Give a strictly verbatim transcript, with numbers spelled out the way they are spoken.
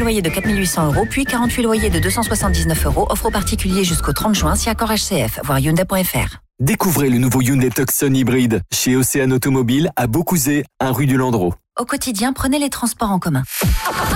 loyer de quatre mille huit cents euros, puis quarante-huit loyers de deux cent soixante-dix-neuf euros. Offre aux particuliers jusqu'au trente juin, si accord H C F, voir hyundai point f r. Découvrez le nouveau Hyundai Tucson hybride chez Océane Automobile à Beaucouzé, un rue du Landreau. Au quotidien, prenez les transports en commun.